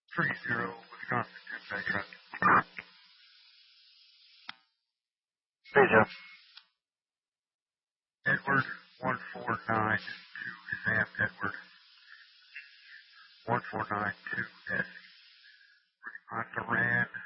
30 Wisconsin, Jeff. Hey, Jeff. Edward 1492, Sam Edward 1492 S. On Duran